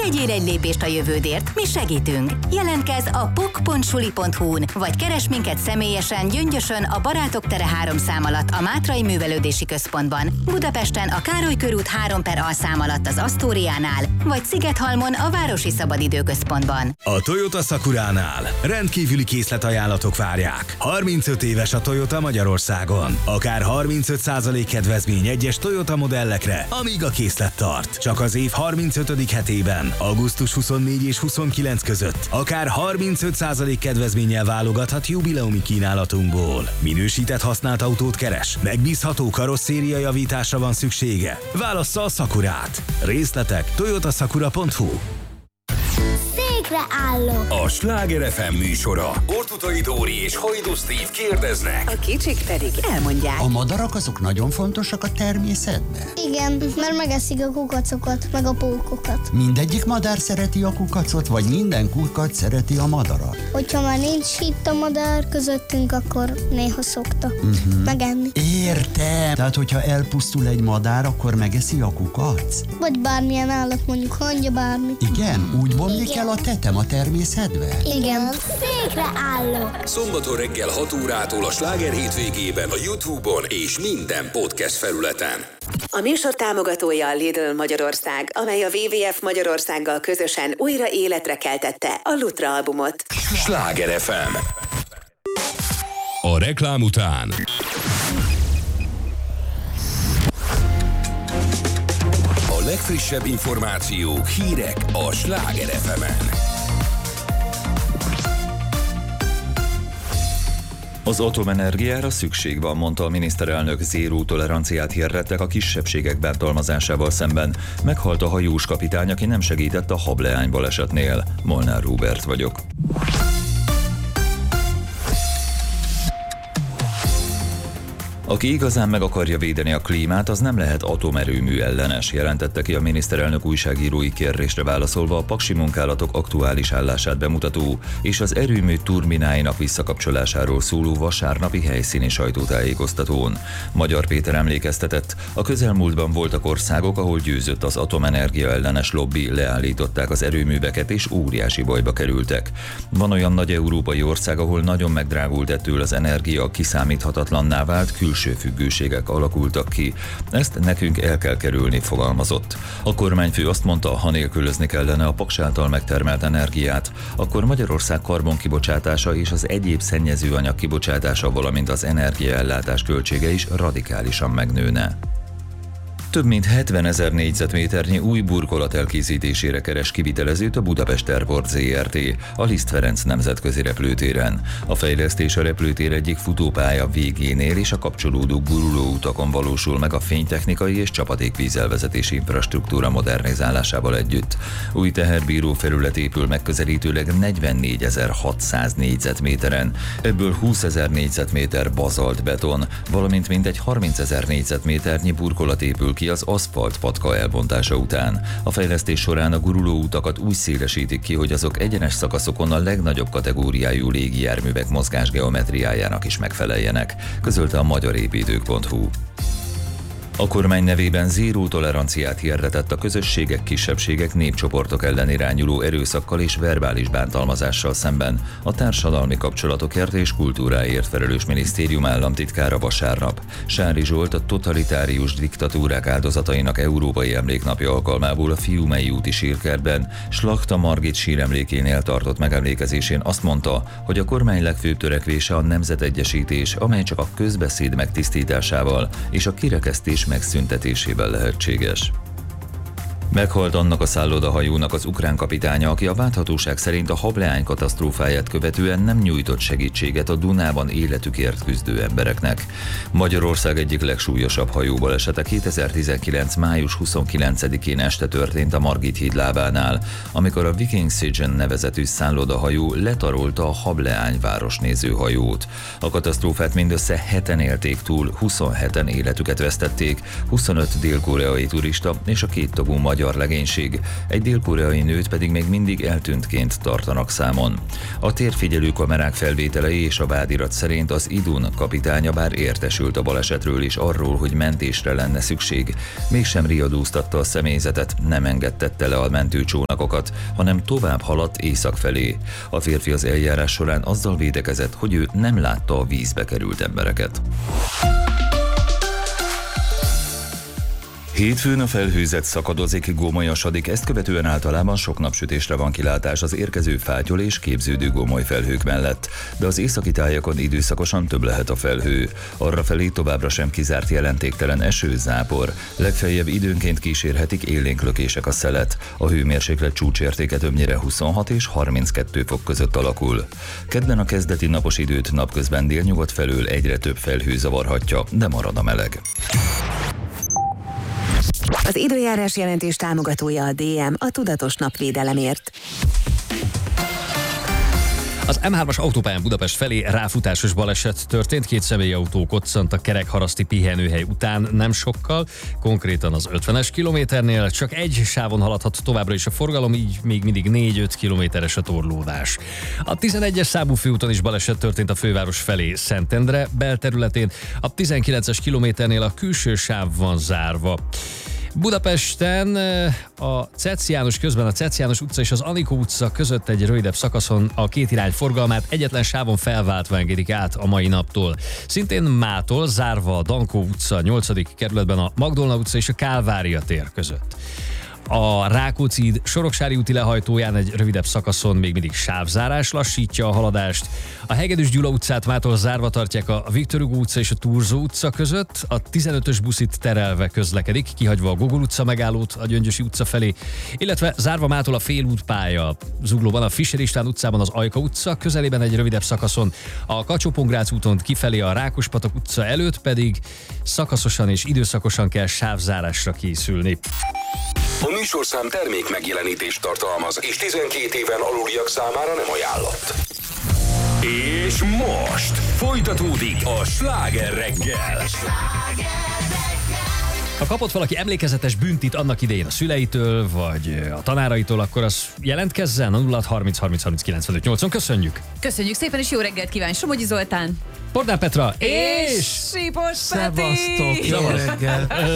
Tegyél egy lépést a jövődért, mi segítünk. Jelentkezz a pok.suli.hu-n, vagy keres minket személyesen Gyöngyösön a Barátok tere 3 szám alatt a Mátrai Művelődési Központban, Budapesten a Károly körút 3/A szám alatt az Asztóriánál, vagy Szigethalmon a Városi Szabadidőközpontban. A Toyota Sakuránál rendkívüli készletajánlatok várják. 35 éves a Toyota Magyarországon. Akár 35% kedvezmény egyes Toyota modellekre, amíg a készlet tart. Csak az év 35. hetében, augusztus 24 és 29 között, akár 35% kedvezménnyel válogathat jubileumi kínálatunkból. Minősített használt autót keres? Megbízható karosszéria javításra van szüksége? Válassza a Sakurát. Részletek toyotasakura.hu. Állok. A Sláger FM műsora. Ortutai Dóri és Hajdú Steve kérdeznek. A kicsik pedig elmondják. A madarak azok nagyon fontosak a természetben? Igen, mert megeszik a kukacokat, meg a pókokat. Mindegyik madár szereti a kukacot, vagy minden kukac szereti a madarat? Hogyha már nincs itt a madár közöttünk, akkor néha szokta megenni. Értem. Tehát, hogyha elpusztul egy madár, akkor megeszi a kukac? Vagy bármilyen állat, mondjuk hangya, bármi. Igen, úgy bomlik el a tetem a természetbe? Igen. Székre állok. Szombaton reggel 6 órától a Sláger hétvégében a YouTube-on és minden podcast felületen. A műsor támogatója a Lidl Magyarország, amely a WWF Magyarországgal közösen újra életre keltette a Lutra albumot. Sláger FM. A reklám után a legfrissebb információk, hírek a Sláger FM-en. Az atomenergiára szükség van, mondta a miniszterelnök. Zéró toleranciát hirdettek a kisebbségek bántalmazásával szemben. Meghalt a hajós kapitány, aki nem segített a hableány balesetnél. Molnár Róbert vagyok. Aki igazán meg akarja védeni a klímát, az nem lehet atomerőmű ellenes, jelentette ki a miniszterelnök újságírói kérdésre válaszolva a paksi munkálatok aktuális állását bemutató és az erőmű turbináinak visszakapcsolásáról szóló vasárnapi helyszíni sajtótájékoztatón. Magyar Péter emlékeztetett, a közelmúltban voltak országok, ahol győzött az atomenergia ellenes lobby, leállították az erőműveket és óriási bajba kerültek. Van olyan nagy európai ország, ahol nagyon megdrágult ettől az energia, kiszámíthatatlanná vált, külső függőségek alakultak ki. Ezt nekünk el kell kerülni, fogalmazott. A kormányfő azt mondta, ha nélkülözni kellene a Paks által megtermelt energiát, akkor Magyarország karbonkibocsátása és az egyéb szennyezőanyag kibocsátása, valamint az energiaellátás költsége is radikálisan megnőne. Több mint 70 000 négyzetméternyi új burkolat elkészítésére keres kivitelezőt a Budapest Airport Zrt. a Liszt Ferenc nemzetközi repülőtéren. A fejlesztés a repülőtér egyik futópálya végénél és a kapcsolódó gurulóutakon valósul meg a fénytechnikai és csapadékvízelvezetési infrastruktúra modernizálásával együtt. Új teherbíró felület épül megközelítőleg 44 600 négyzetméteren, ebből 20 000 négyzetméter bazalt beton, valamint mintegy 30 000 négyzetméternyi burkolat épül ki az aszfalt patka elbontása után. A fejlesztés során a gurulóutakat úgy szélesítik ki, hogy azok egyenes szakaszokon a legnagyobb kategóriájú légijárművek mozgásgeometriájának is megfeleljenek, közölte a magyarépítők.hu. A kormány nevében zéró toleranciát hirdetett a közösségek, kisebbségek, népcsoportok ellen irányuló erőszakkal és verbális bántalmazással szemben a társadalmi kapcsolatokért és kultúráért felelős minisztérium államtitkára vasárnap. Sári Zsolt a totalitárius diktatúrák áldozatainak európai emléknapja alkalmából a Fiumei úti sírkertben Slachta Margit síremlékénél tartott megemlékezésén azt mondta, hogy a kormány legfőbb törekvése a nemzetegyesítés, amely csak a közbeszéd megtisztításával és a kirekesztés megszüntetésével lehetséges. Meghalt annak a szállodahajónak az ukrán kapitánya, aki a vádhatóság szerint a hableány katasztrófáját követően nem nyújtott segítséget a Dunában életükért küzdő embereknek. Magyarország egyik legsúlyosabb hajóbalesete 2019. május 29-én este történt a Margit híd lábánál, amikor a Viking Siegen nevezetű szállodahajó letarolta a hableány városnéző hajót. A katasztrófát mindössze 7-en élték túl, 27-en életüket vesztették, 25 dél-koreai turista és a kéttagú magyar magyar legénység, egy dél-koreai nőt pedig még mindig eltűntként tartanak számon. A térfigyelő kamerák felvételei és a vádirat szerint az Idun kapitánya bár értesült a balesetről és arról, hogy mentésre lenne szükség, mégsem riadóztatta a személyzetet, nem engedtette le a mentőcsónakokat, hanem tovább haladt észak felé. A férfi az eljárás során azzal védekezett, hogy ő nem látta a vízbe került embereket. Hétfőn a felhőzet szakadozik, gomolyasodik, ezt követően általában sok napsütésre van kilátás az érkező fátyol és képződő gomoly felhők mellett, de az északi tájakon időszakosan több lehet a felhő. Arrafelé továbbra sem kizárt jelentéktelen eső, zápor, legfeljebb időnként kísérhetik élénk lökések a szelet. A hőmérséklet csúcsértéke többnyire 26 és 32 fok között alakul. Kedden a kezdeti napos időt napközben délnyugat felől egyre több felhő zavarhatja, de marad a meleg. Az időjárás jelentés támogatója a DM, a tudatos napvédelemért. Az M3-as autópályán Budapest felé ráfutásos baleset történt, 2 személyautó koccant a Kerekharaszti pihenőhely után nem sokkal, konkrétan az 50-es kilométernél, csak egy sávon haladhat továbbra is a forgalom, így még mindig 4-5 kilométeres a torlódás. A 11-es számú főúton is baleset történt a főváros felé Szentendre belterületén, a 19-es kilométernél a külső sáv van zárva. Budapesten a Cetsz János utca és az Anikó utca között egy rövidebb szakaszon a két irány forgalmát egyetlen sávon felváltva engedik át a mai naptól. Szintén mától zárva a Dankó utca 8. kerületben a Magdolna utca és a Kálvária tér között. A Rákóczi híd Soroksári úti lehajtóján egy rövidebb szakaszon még mindig sávzárás lassítja a haladást. A Hegedűs Gyula utcát mától zárva tartják a Viktor Hugo utca és a Turzó utca között. A 15-ös buszit terelve közlekedik, kihagyva a Gogol utca megállót a Gyöngyösi utca felé, illetve zárva mától a félútpálya. Zuglóban a Fischer István utcában az Ajka utca közelében egy rövidebb szakaszon, a Kacsó-Pongrác úton kifelé a Rákospatak utca előtt pedig szakaszosan és időszakosan kell sávzárásra készülni. A műsorszám termék megjelenítést tartalmaz, és 12 éven aluliak számára nem ajánlott. És most folytatódik a Sláger reggel. Ha kapott valaki emlékezetes büntit annak idején a szüleitől, vagy a tanáraitól, akkor az jelentkezzen a 0630303958-on. Köszönjük! Köszönjük szépen, és jó reggelt kíván Somogyi Zoltán! Bordán Petra és Sipos Peti! Szevasztok, jó reggel!